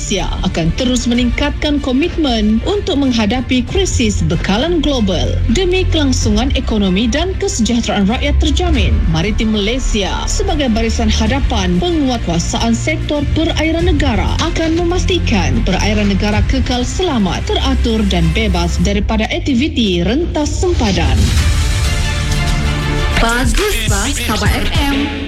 Malaysia akan terus meningkatkan komitmen untuk menghadapi krisis bekalan global demi kelangsungan ekonomi dan kesejahteraan rakyat terjamin. Maritim Malaysia sebagai barisan hadapan penguatkuasaan sektor perairan negara akan memastikan perairan negara kekal selamat, teratur dan bebas daripada aktiviti rentas sempadan. Bagus Bas, Sabah FM.